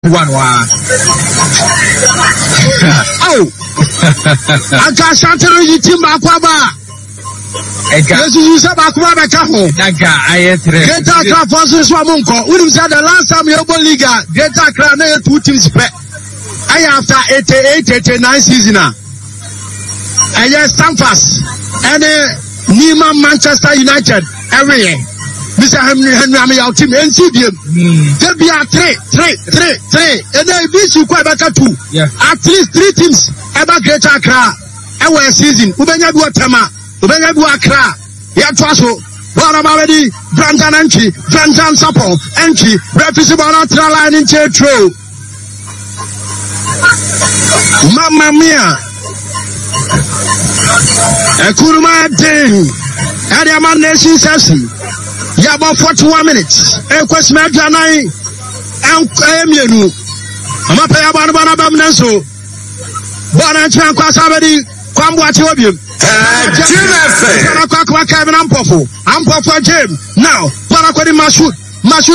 Oh, I got something you team Aquaba. Yes, you said Aquaba Caho. Greater Accra versus Wamunko. We said the last time you were Liga, Greater Accra, 2 teams. I after 88-89 season. And yes, Stamford and Neiman Manchester United every year. Mr. Henry, I'm your team NCDM. There be a three. And then this you quite better too. At least 3 teams ever Greater Accra. Our season. Ubenya do Tama. Ubenya do Accra. Yatwaso. What about already? Brandon Enchi. Brandon Sapo. Enchi. Refugee Bona Traline in Chetro. Mamma mia. Kuruma Ding. Adiaman Nation Session. Yeah, about 41 minutes. And question Janai and Emianu. I'm a pay about Banabamnaso. Bonachan Quasabadi, Kwamwatiobium. Kevin Ampofo. Ampofo Jim. Now, Paraquadi Mashoud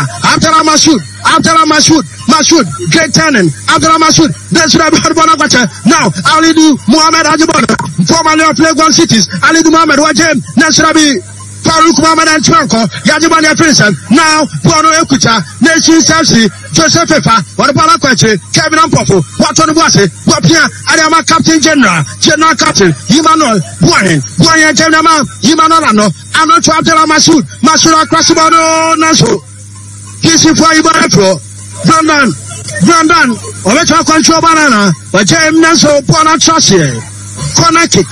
after Mashoud, great turning, after Mashoud, then should have had Bonavacha. Now, Ali do Muhammad Ajibona, formerly of Lagos Cities, Ali do Muhammad Wajem, Nasrabi. Farouk Mohamed and Chwanko, Yajibani Princeton, now, Bono Ekucha, Nation Chelsea, Joseph Fefa, Wadapalakwache, Kevin Ampofo, Watson Wase, Wapia, Adama Captain General Captain, Emmanuel, Buayan General, Emmanuel, I'm not to Abdullah Masud Akrasibano Naso, Kissing for Ibarafro, Brandon, Ometra Control Banana, but James Naso, Bona Trassier, corner kick.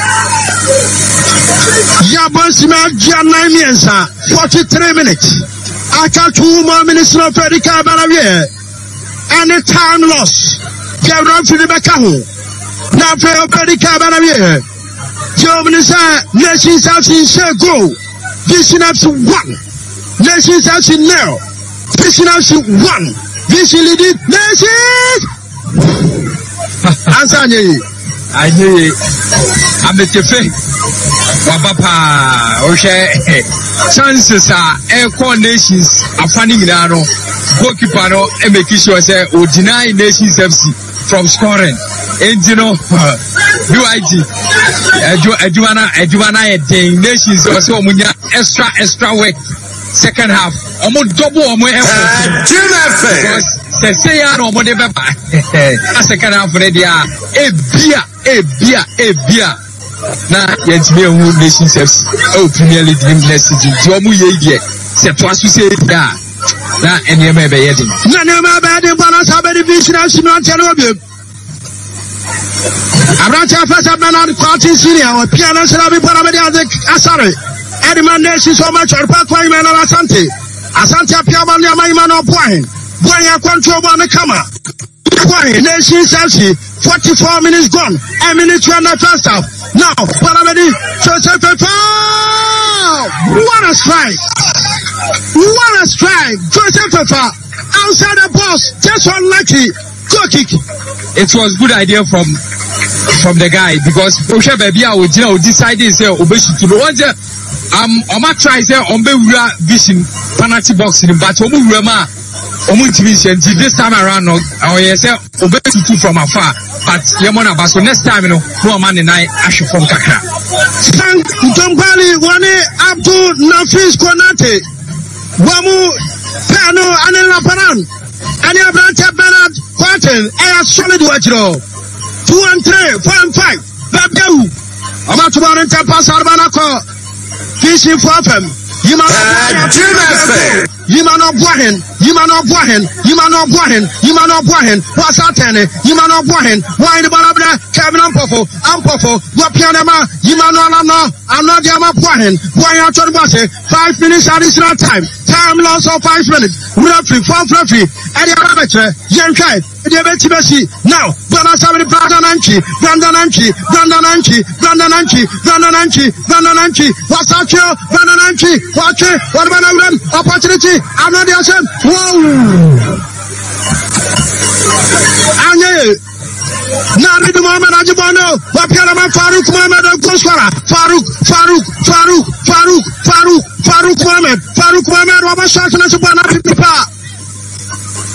Yabonsima Janamiensa, 43 minutes. I got 2 more minutes of Federica Balavie. Any time loss. Gabriel Filibecahu. Now for Federica Balavie. Jovenisa, Nations out in Sego. Vision up to 1. Nations out in Nero. Vision up to 1. Vision leading Nations. Answer me. I knew it. I'm a Wabapa, okay. Chances are Air Nations are funding Nano, goalkeeper, and making sure or deny Nations FC from scoring. And you know, UIG, Adjuana, Nations also extra work. Second half, almost double or more effort. Because say, I don't want to second half, a beer. Na yet me who Nations FC Premier League next season. Jomu ye se to asu se da na enema be yedin. Na enema be yedin bana sabedi vision FC no anteno obi. Abranta first man quarter senior or piano sera be para be asare. Edman Nations so much or pa kwa imana Asante piama ni imana obuahin. Buahin control ba me kama. Nations FC 44 minutes gone. A minute to the first half. Now, Paramedi, Joseph Fefa! What a strike! What a strike! Joseph Fefa! Outside the box, just unlucky. Go kick. It was good idea from the guy because Osha Baby I would decide to say obesity to one try say vision penalty box in but this time around obesity from afar. But Yamona Basso next time, no man and I actually from Kakra. Thank Tompali, Wane, Abdu, Nafis Konate, Wamu, Pano, Anela Paran, and Abranta Bernard, Quaten, Air Solid Watchro, 2 and 3, 4 and 5, Babdu, about to run and tap us Arbanako, fishing for them. Yimano Boahen, what's happening? Yimano Boahen, why the Barabra, Kevin Ampofo, Wapianama, Yimano, I'm not Yama Boahen, why are you 5 minutes additional time? Time loss of 5 minutes. Referee, 4 referee, Eddie Arabic, Yankai, now, Brandon Anchi, what's up, Brandon Anchi, watch it, what about them? Opportunity, I'm not the same. Whoa! Anye, Nari Muhammad Ajibano, Wapianama Farouk Mohamed Koskara, Farouk Mohamed, Wabashak Nasubana Pipa.